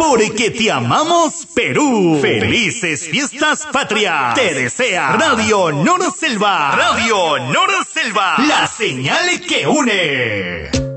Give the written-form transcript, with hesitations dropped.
porque te amamos, Perú. Felices fiestas patria. Te desea Radio Noroselva. Radio Noroselva. La señal que une.